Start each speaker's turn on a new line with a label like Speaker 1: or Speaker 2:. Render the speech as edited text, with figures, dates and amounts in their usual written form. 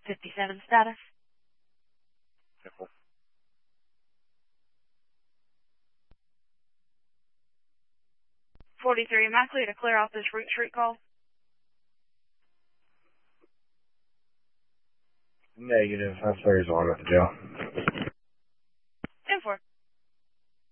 Speaker 1: 57 status. 43, am I clear to clear off this route street call?
Speaker 2: Negative. That's Thursday on at the jail.